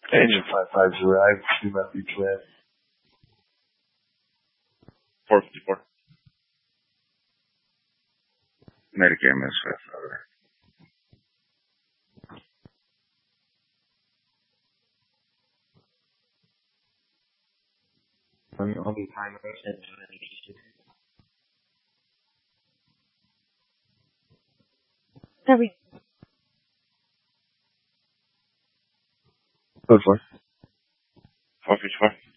Engine 550, I've seen that be planned. 454. Medicare misfits over. I'll be fine with it. There we 454. 454.